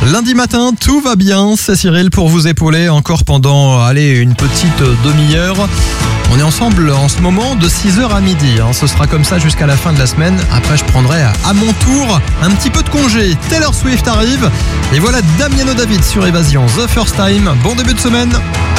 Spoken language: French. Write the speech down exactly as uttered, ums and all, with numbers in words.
Lundi matin, tout va bien, c'est Cyril pour vous épauler encore pendant, allez, une petite demi-heure. On est ensemble en ce moment de six heures à midi, hein. Ce sera comme ça jusqu'à la fin de la semaine. Après, je prendrai à mon tour un petit peu de congé. Taylor Swift arrive et voilà Damiano David sur Évasion, The First Time. Bon début de semaine.